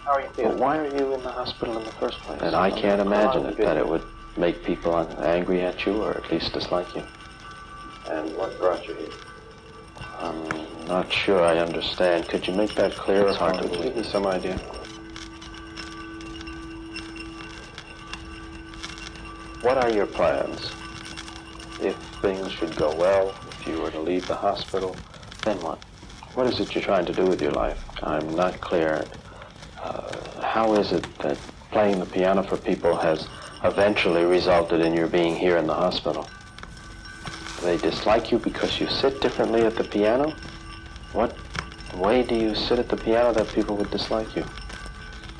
How are you feeling? But why are you in the hospital in the first place? And I can't imagine it, that it would make people angry at you or at least dislike you. And what brought you here? I'm not sure I understand. Could you make that clearer? It's hard to believe. give me some idea. What are your plans? If things should go well, if you were to leave the hospital, then what? What is it you're trying to do with your life? I'm not clear. How is it that playing the piano for people has eventually resulted in your being here in the hospital? Do they dislike you because you sit differently at the piano? What way do you sit at the piano that people would dislike you?